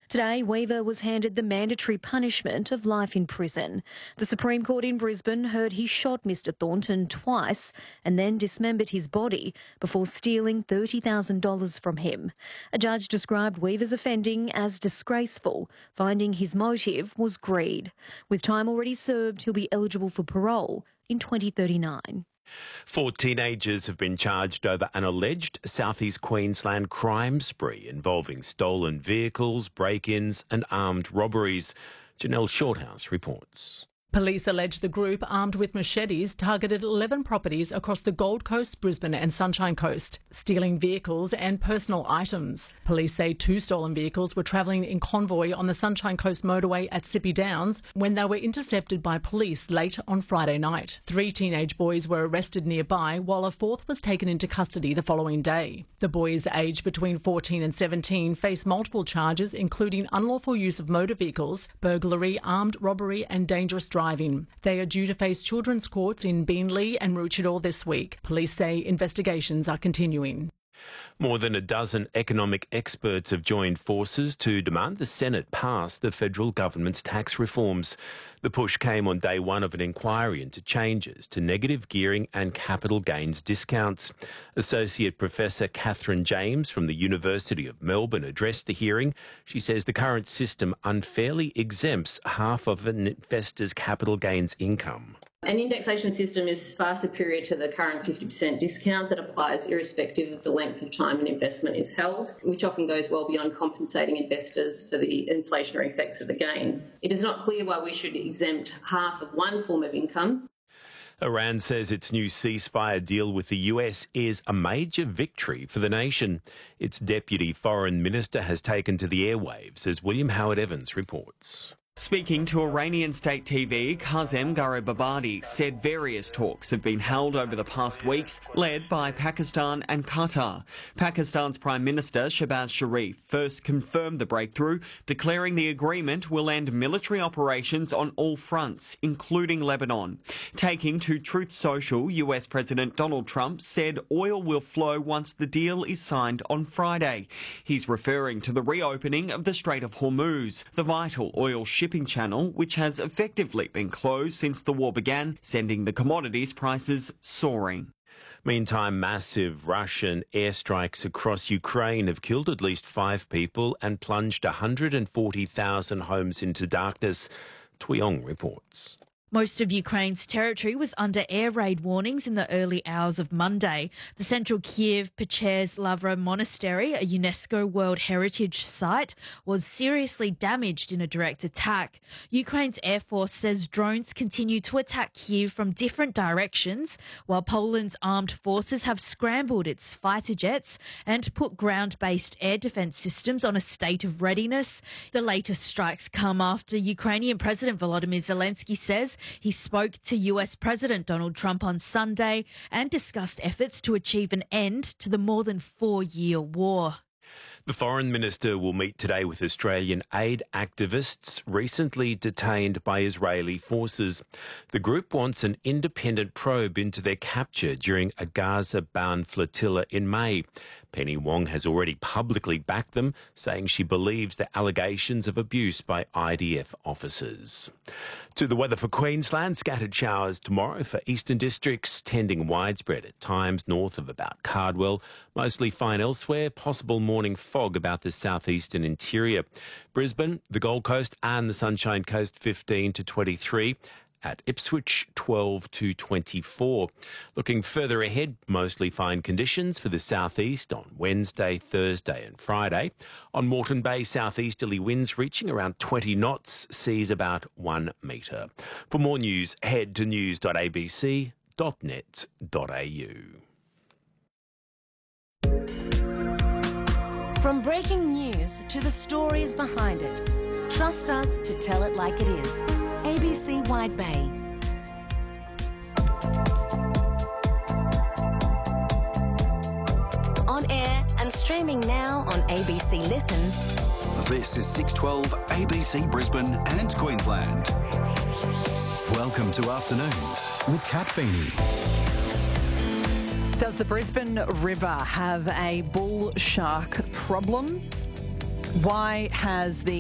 Today, Weaver was handed the mandatory punishment of life in prison. The Supreme Court in Brisbane heard he shot Mr Thornton twice and then dismembered his body before stealing $30,000 from him. A judge described Weaver's offending as disgraceful, finding his motive was greed. With time already served, he'll be eligible for parole in 2039. 4 teenagers have been charged over an alleged southeast Queensland crime spree involving stolen vehicles, break-ins and armed robberies. Janelle Shorthouse reports. Police allege the group, armed with machetes, targeted 11 properties across the Gold Coast, Brisbane and Sunshine Coast, stealing vehicles and personal items. Police say 2 stolen vehicles were travelling in convoy on the Sunshine Coast motorway at Sippy Downs when they were intercepted by police late on Friday night. 3 teenage boys were arrested nearby, while a 4th was taken into custody the following day. The boys, aged between 14 and 17, face multiple charges, including unlawful use of motor vehicles, burglary, armed robbery and dangerous driving. They are due to face children's courts in Beenleigh and Maroochydore this week. Police say investigations are continuing. More than a dozen economic experts have joined forces to demand the Senate pass the federal government's tax reforms. The push came on day one of an inquiry into changes to negative gearing and capital gains discounts. Associate Professor Catherine James from the University of Melbourne addressed the hearing. She says the current system unfairly exempts half of an investor's capital gains income. An indexation system is far superior to the current 50% discount that applies irrespective of the length of time an investment is held, which often goes well beyond compensating investors for the inflationary effects of the gain. It is not clear why we should exempt half of one form of income. Iran says its new ceasefire deal with the US is a major victory for the nation. Its deputy foreign minister has taken to the airwaves, as William Howard Evans reports. Speaking to Iranian state TV, Kazem Garibabadi said various talks have been held over the past weeks, led by Pakistan and Qatar. Pakistan's Prime Minister Shehbaz Sharif first confirmed the breakthrough, declaring the agreement will end military operations on all fronts, including Lebanon. Taking to Truth Social, US President Donald Trump said oil will flow once the deal is signed on Friday. He's referring to the reopening of the Strait of Hormuz, the vital oil shipping channel, which has effectively been closed since the war began, sending the commodities prices soaring. Meantime, massive Russian airstrikes across Ukraine have killed at least 5 people and plunged 140,000 homes into darkness. Tuyong reports. Most of Ukraine's territory was under air raid warnings in the early hours of Monday. The central Kiev Pechers-Lavra Monastery, a UNESCO World Heritage Site, was seriously damaged in a direct attack. Ukraine's Air Force says drones continue to attack Kiev from different directions, while Poland's armed forces have scrambled its fighter jets and put ground-based air defence systems on a state of readiness. The latest strikes come after Ukrainian President Volodymyr Zelensky says he spoke to US President Donald Trump on Sunday and discussed efforts to achieve an end to the more than 4-year war. The Foreign Minister will meet today with Australian aid activists recently detained by Israeli forces. The group wants an independent probe into their capture during a Gaza-bound flotilla in May. Penny Wong has already publicly backed them, saying she believes the allegations of abuse by IDF officers. To the weather for Queensland, scattered showers tomorrow for eastern districts, tending widespread at times north of about Cardwell, mostly fine elsewhere, possible morning fog about the southeastern interior. Brisbane, the Gold Coast and the Sunshine Coast 15 to 23. At Ipswich, 12 to 24. Looking further ahead, mostly fine conditions for the southeast on Wednesday, Thursday and Friday. On Moreton Bay, southeasterly winds reaching around 20 knots, seas about 1 metre. For more news, head to news.abc.net.au. From breaking news to the stories behind it, trust us to tell it like it is. ABC Wide Bay. On air and streaming now on ABC Listen. This is 612 ABC Brisbane and Queensland. Welcome to Afternoons with Kat Feeney. Does the Brisbane River have a bull shark problem? Why has the